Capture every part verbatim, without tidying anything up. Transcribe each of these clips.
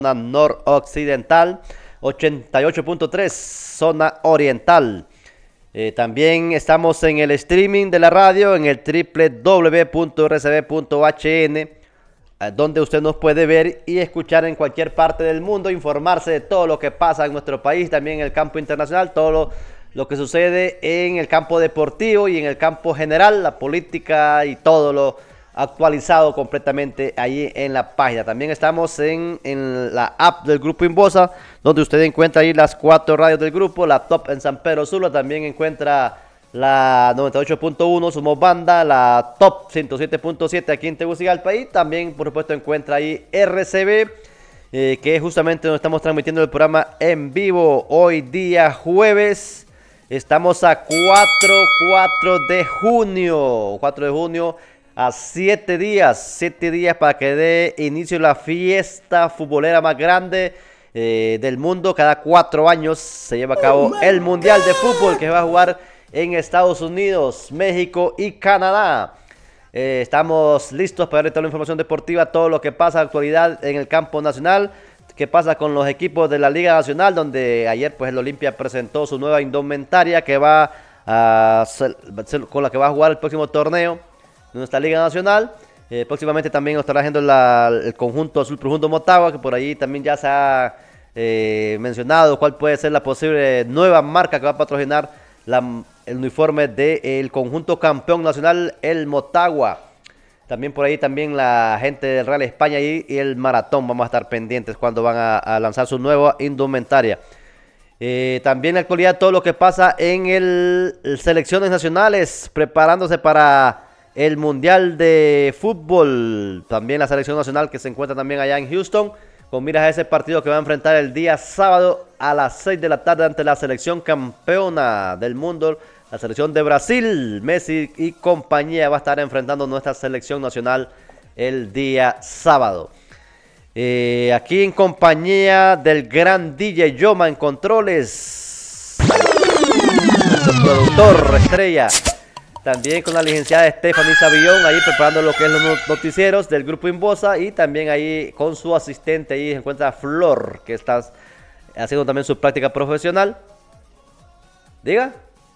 zona noroccidental, ochenta y ocho punto tres zona oriental. Eh, también estamos en el streaming de la radio en el doble u doble u doble u punto r c b punto h n, eh, donde usted nos puede ver y escuchar en cualquier parte del mundo, informarse de todo lo que pasa en nuestro país, también en el campo internacional, todo lo, lo que sucede en el campo deportivo y en el campo general, la política y todo lo actualizado completamente ahí en la página. También estamos en, en la app del Grupo Inbosa, donde usted encuentra ahí las cuatro radios del grupo, la top en San Pedro Sula, también encuentra la noventa y ocho punto uno Somos Banda, la top ciento siete punto siete aquí en Tegucigalpa, y también por supuesto encuentra ahí R C B, eh, que es justamente donde estamos transmitiendo el programa en vivo hoy día jueves. Estamos a cuatro de junio, cuatro de junio, a siete días, siete días para que dé inicio la fiesta futbolera más grande eh, del mundo. Cada cuatro años se lleva a cabo oh el Mundial de Fútbol, que va a jugar en Estados Unidos, México y Canadá. Eh, estamos listos para ver toda la información deportiva, todo lo que pasa en actualidad en el campo nacional, qué pasa con los equipos de la Liga Nacional, donde ayer pues el Olimpia presentó su nueva indumentaria que va a ser, con la que va a jugar el próximo torneo de nuestra Liga Nacional. Eh, próximamente también nos estará haciendo la, el conjunto Azul Profundo Motagua, que por ahí también ya se ha eh, mencionado cuál puede ser la posible nueva marca que va a patrocinar la, el uniforme del conjunto campeón nacional, el Motagua. También por ahí también la gente del Real España y, y el Maratón, vamos a estar pendientes cuando van a, a lanzar su nueva indumentaria. Eh, también en la actualidad todo lo que pasa en el, el selecciones nacionales, preparándose para el Mundial de Fútbol. También la selección nacional que se encuentra también allá en Houston, con miras a ese partido que va a enfrentar el día sábado a las seis de la tarde ante la selección campeona del mundo, la selección de Brasil. Messi y compañía va a estar enfrentando nuestra selección nacional el día sábado. Eh, aquí en compañía del gran D J Yoma en controles, nuestro productor estrella. También con la licenciada Stephanie Savillón ahí preparando lo que es los noticieros del Grupo Inbosa, y también ahí con su asistente ahí se encuentra Flor, que está haciendo también su práctica profesional. Diga.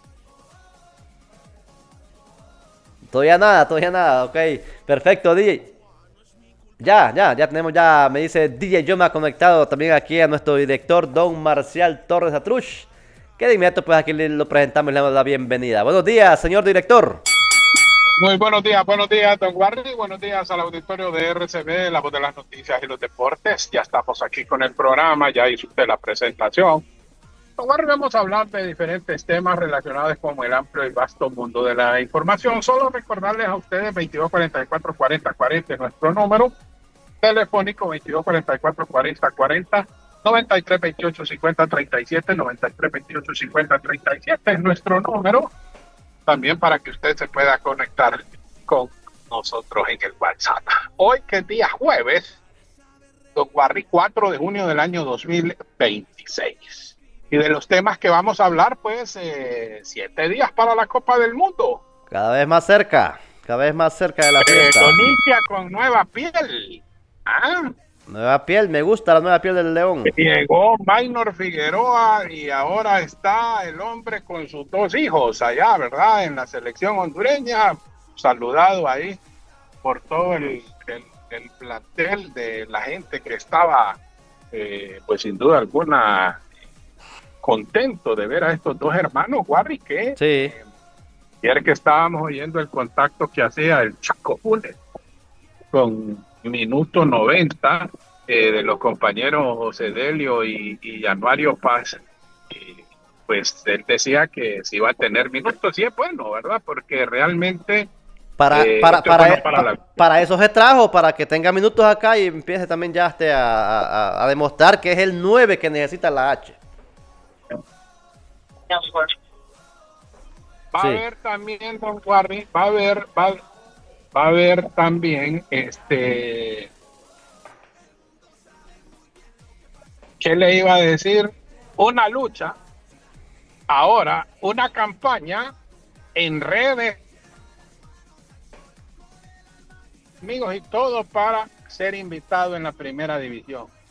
Todavía nada, todavía nada, ok. Perfecto, D J. Ya, ya, ya tenemos, ya me dice D J Yoma conectado también aquí a nuestro director, don Marcial Torres Atrush, que de inmediato pues aquí lo presentamos y le damos la bienvenida. Buenos días, señor director. Muy buenos días, buenos días, don Warri, buenos días al auditorio de R C B, la voz de las noticias y los deportes. Ya estamos aquí con el programa, ya hizo usted la presentación. Don Warri, vamos a hablar de diferentes temas relacionados con el amplio y vasto mundo de la información. Solo recordarles a ustedes, veintidós cuarenta y cuatro cuarenta cuarenta es nuestro número telefónico, veintidós cuarenta y cuatro cuarenta cuarenta, noventa y tres veintiocho cincuenta treinta y siete, noventa y tres veintiocho cincuenta treinta y siete es nuestro número, también para que usted se pueda conectar con nosotros en el WhatsApp. Hoy, que es día jueves, don Warri, cuatro de junio del año dos mil veintiséis. Y de los temas que vamos a hablar, pues, eh, siete días para la Copa del Mundo. Cada vez más cerca, cada vez más cerca de la fiesta. Eh, Olimpia con nueva piel. ¿Ah? Nueva piel, me gusta la nueva piel del León. Llegó Maynor Figueroa y ahora está el hombre con sus dos hijos allá, ¿verdad? En la selección hondureña, saludado ahí por todo el, el, el plantel de la gente que estaba, eh, pues sin duda alguna, contento de ver a estos dos hermanos, Warri, que sí. eh, ayer que estábamos oyendo el contacto que hacía el Chaco Funes con Minuto noventa, eh, de los compañeros José Delio y, y Januario Paz, y pues él decía que si iba a tener minutos, y es bueno, ¿verdad? Porque realmente para, eh, para, para, bueno para, para, la... para eso se trajo, para que tenga minutos acá y empiece también ya este a, a, a demostrar que es el nueve que necesita la H. Va sí. a haber también, don Warri, va a haber, va, va a haber también este... ¿Qué le iba a decir? Una lucha, ahora una campaña en redes, amigos y todo, para ser invitado en la primera división.